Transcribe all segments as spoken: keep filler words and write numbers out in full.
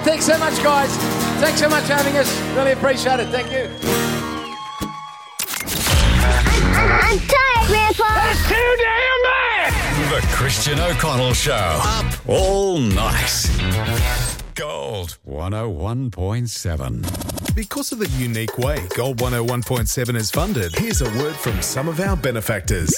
Thanks so much, guys. Thanks so much for having us. Really appreciate it. Thank you. I'm tired, Grandpa. That's too damn bad. The Christian O'Connell Show. Up all night. Gold one oh one point seven. Because of the unique way Gold one oh one point seven is funded, here's a word from some of our benefactors.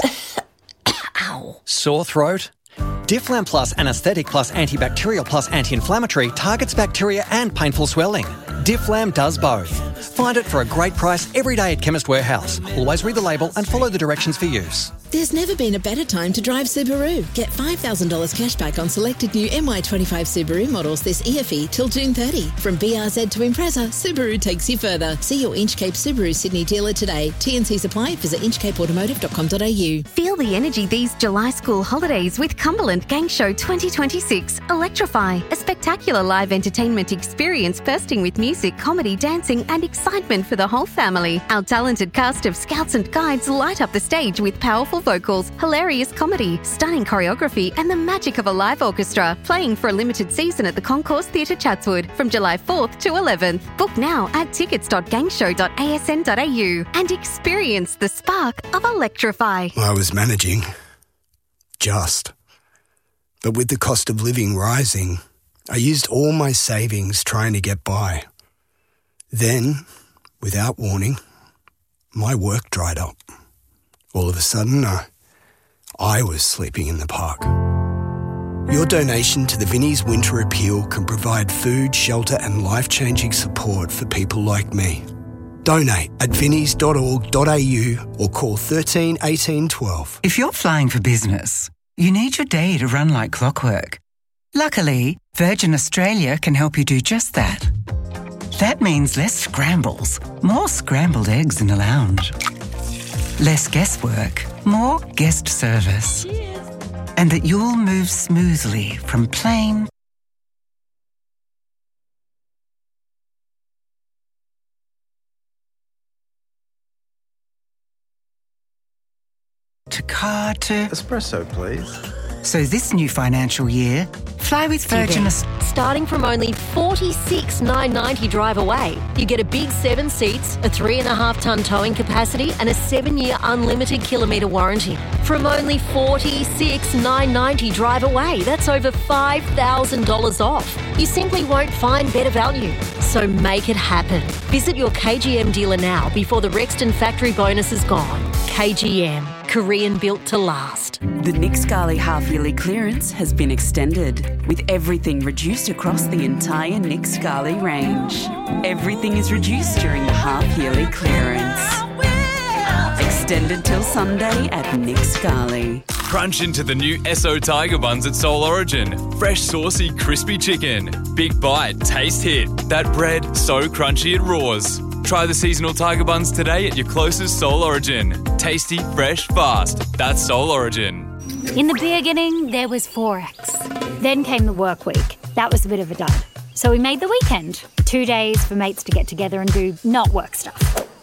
Ow. Sore throat? Difflam Plus Anaesthetic Plus Antibacterial Plus Anti-Inflammatory targets bacteria and painful swelling. Difflam does both. Find it for a great price every day at Chemist Warehouse. Always read the label and follow the directions for use. There's never been a better time to drive Subaru. Get five thousand dollars cashback on selected new M Y twenty-five Subaru models this E F E till June thirtieth. From B R Z to Impreza, Subaru takes you further. See your Inchcape Subaru Sydney dealer today. T N Cs apply. Visit inchcape automotive dot com dot a u. Feel the energy these July school holidays with Cumberland Gang Show twenty twenty-six. Electrify, a spectacular live entertainment experience bursting with music, comedy, dancing and excitement for the whole family. Our talented cast of scouts and guides light up the stage with powerful vocals, hilarious comedy, stunning choreography and the magic of a live orchestra, playing for a limited season at the Concourse Theatre Chatswood from July fourth to eleventh. Book now at tickets dot gangshow dot a s n dot a u and experience the spark of Electrify. I was managing. Just. But with the cost of living rising, I used all my savings trying to get by. Then, without warning, my work dried up. All of a sudden, uh, I was sleeping in the park. Your donation to the Vinnie's Winter Appeal can provide food, shelter and life-changing support for people like me. Donate at vinnies dot org dot a u or call thirteen eighteen twelve. If you're flying for business, you need your day to run like clockwork. Luckily, Virgin Australia can help you do just that. That means less scrambles, more scrambled eggs in the lounge. Less guesswork, more guest service. Cheers. And that you'll move smoothly from plane to car to... Espresso, please. So this new financial year, fly with Virgin Australia. Starting from only forty-six thousand nine hundred ninety drive away, you get a big seven seats, a three and a half tonne towing capacity and a seven-year unlimited kilometre warranty. From only forty-six thousand nine hundred ninety drive away, that's over five thousand dollars off. You simply won't find better value. So make it happen. Visit your K G M dealer now before the Rexton factory bonus is gone. K G M, Korean built to last. The Nick Scali half-yearly clearance has been extended, with everything reduced across the entire Nick Scali range. Everything is reduced during the half-yearly clearance. Extended till Sunday at Nick Scali. Crunch into the new Esso Tiger Buns at Soul Origin. Fresh, saucy, crispy chicken. Big bite, taste hit. That bread, so crunchy it roars. Try the seasonal Tiger Buns today at your closest Soul Origin. Tasty, fresh, fast. That's Soul Origin. In the beginning, there was Forex. Then came the work week. That was a bit of a dud. So we made the weekend. Two days for mates to get together and do not work stuff.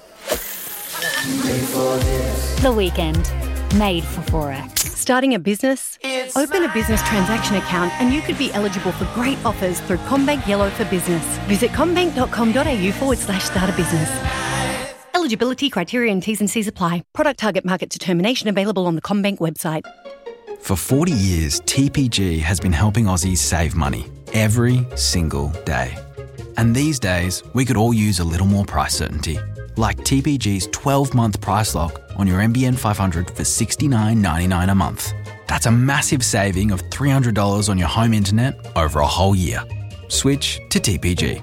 The weekend. Made for Forex. Starting a business? Open a business transaction account and you could be eligible for great offers through CommBank Yellow for Business. Visit commbank dot com dot a u forward slash start a business. Eligibility criteria and T's and C's apply. Product target market determination available on the CommBank website. For forty years, T P G has been helping Aussies save money every single day. And these days, we could all use a little more price certainty. Like T P G's twelve-month price lock on your M B N five hundred for sixty-nine ninety-nine a month. That's a massive saving of three hundred dollars on your home internet over a whole year. Switch to T P G.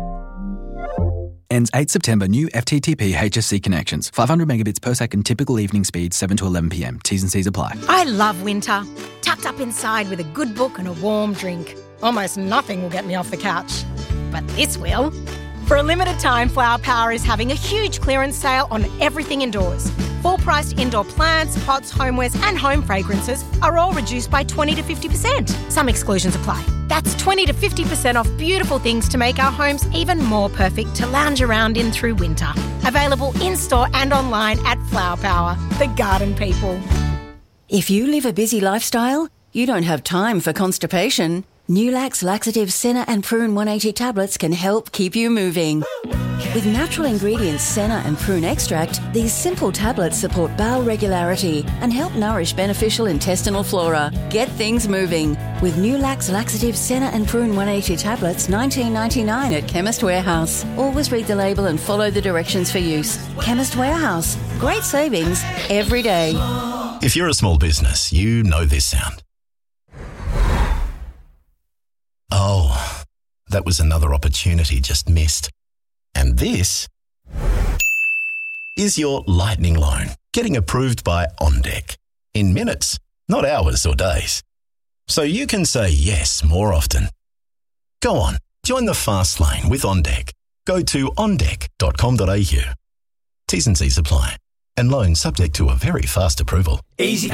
Ends eighth September. New F T T P H S C connections. five hundred megabits per second. Typical evening speed seven to eleven p m. T's and C's apply. I love winter. Tucked up inside with a good book and a warm drink. Almost nothing will get me off the couch. But this will. For a limited time, Flower Power is having a huge clearance sale on everything indoors. Full-priced indoor plants, pots, homewares and home fragrances are all reduced by twenty to fifty percent. Some exclusions apply. That's twenty to fifty percent off beautiful things to make our homes even more perfect to lounge around in through winter. Available in-store and online at Flower Power, the garden people. If you live a busy lifestyle, you don't have time for constipation. Nulax Laxative Senna and Prune one eighty tablets can help keep you moving. With natural ingredients Senna and Prune extract, these simple tablets support bowel regularity and help nourish beneficial intestinal flora. Get things moving with Nulax Laxative Senna and Prune one eighty tablets, nineteen ninety-nine at Chemist Warehouse. Always read the label and follow the directions for use. Chemist Warehouse. Great savings every day. If you're a small business, you know this sound. Oh, that was another opportunity just missed. And this is your lightning loan getting approved by OnDeck in minutes, not hours or days. So you can say yes more often. Go on, join the fast lane with OnDeck. Go to on deck dot com dot a u. T's and C's apply. And loan subject to a very fast approval. Easy.